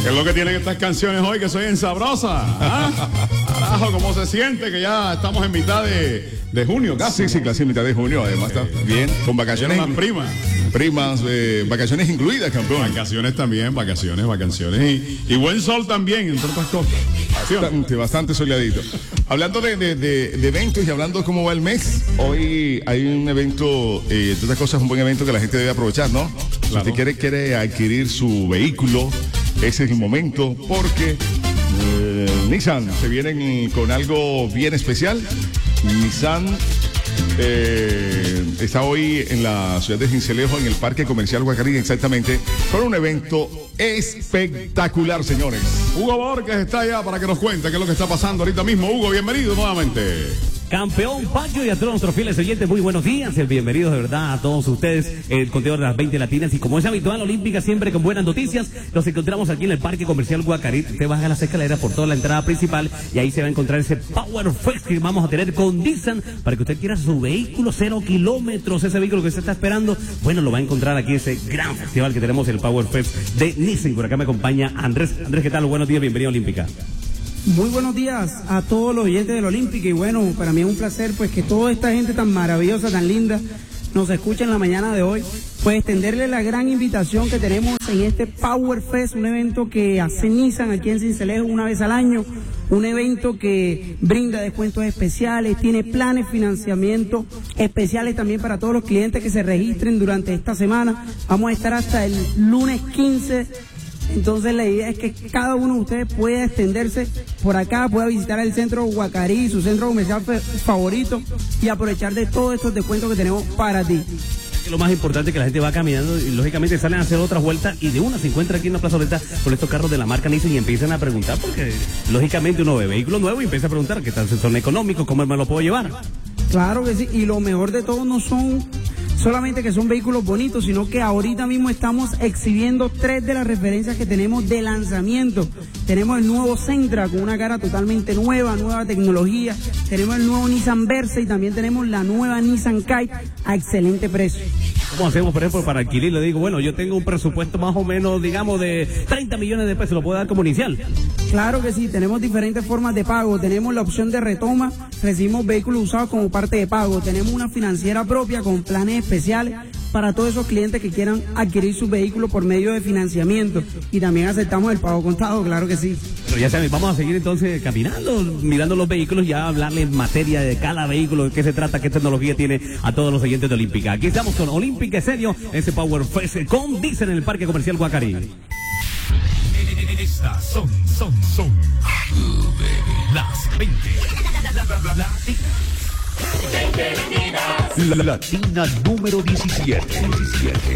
¿Qué es lo que tienen estas canciones hoy que soy en sabrosa? ¿Ah? Carajo, ¿cómo se siente que ya estamos en mitad de junio casi? Sí, casi mitad de junio, además está bien, con vacaciones. Más primas. Vacaciones incluidas, campeón. Vacaciones también, vacaciones. Y buen sol también, entre otras cosas. Bastante soleadito. Hablando de eventos y hablando de cómo va el mes, hoy hay un evento, entre otras cosas, un buen evento que la gente debe aprovechar, ¿no? Claro. Si usted quiere adquirir su vehículo, ese es el momento, porque Nissan se vienen con algo bien especial. Nissan está hoy en la ciudad de Sincelejo, en el Parque Comercial Guacarí, exactamente, con un evento espectacular, señores. Hugo Borges está allá para que nos cuente qué es lo que está pasando ahorita mismo. Hugo, bienvenido nuevamente. Campeón Pacho y a todos nuestros fieles oyentes, muy buenos días, bienvenidos de verdad a todos ustedes, el conteo de las 20 latinas, y como es habitual, Olímpica siempre con buenas noticias. Nos encontramos aquí en el Parque Comercial Guacarí. Te baja las escaleras por toda la entrada principal y ahí se va a encontrar ese Power Fest que vamos a tener con Nissan para que usted quiera su vehículo 0 kilómetros, ese vehículo que usted está esperando. Bueno, lo va a encontrar aquí, ese gran festival que tenemos, el Power Fest de Nissan. Por acá me acompaña Andrés. Andrés, ¿qué tal? Buenos días, bienvenido a Olímpica. Muy buenos días a todos los oyentes del Olímpica, y bueno, para mí es un placer pues que toda esta gente tan maravillosa, tan linda, nos escuche en la mañana de hoy, pues extenderle la gran invitación que tenemos en este Power Fest, un evento que hace Nissan aquí en Sincelejo una vez al año, un evento que brinda descuentos especiales, tiene planes de financiamiento especiales también para todos los clientes que se registren durante esta semana. Vamos a estar hasta el lunes 15. Entonces la idea es que cada uno de ustedes pueda extenderse por acá, pueda visitar el centro Guacarí, su centro comercial favorito, y aprovechar de todos estos descuentos que tenemos para ti. Lo más importante es que la gente va caminando y lógicamente salen a hacer otras vueltas y de una se encuentra aquí en la plazoleta con estos carros de la marca Nissan y empiezan a preguntar, porque lógicamente uno ve vehículo nuevo y empieza a preguntar qué tal son económicos, cómo me lo puedo llevar. Claro que sí, y lo mejor de todo no son solamente que son vehículos bonitos, sino que ahorita mismo estamos exhibiendo 3 de las referencias que tenemos de lanzamiento. Tenemos el nuevo Sentra con una cara totalmente nueva tecnología. Tenemos el nuevo Nissan Versa y también tenemos la nueva Nissan Kite a excelente precio. ¿Cómo hacemos, por ejemplo, para adquirir? Le digo, bueno, yo tengo un presupuesto más o menos, digamos, de 30 millones de pesos, ¿lo puedo dar como inicial? Claro que sí, tenemos diferentes formas de pago. Tenemos la opción de retoma, recibimos vehículos usados como parte de pago. Tenemos una financiera propia con planes especiales para todos esos clientes que quieran adquirir su vehículo por medio de financiamiento. Y también aceptamos el pago contado, claro que sí. Pero ya saben, vamos a seguir entonces caminando, mirando los vehículos, ya hablarles en materia de cada vehículo, de qué se trata, qué tecnología tiene a todos los oyentes de Olímpica. Aquí estamos con Olímpica Serio, ese Power Fest con Nissan en el Parque Comercial Guacarí. Estas son las 20. Latina número 17.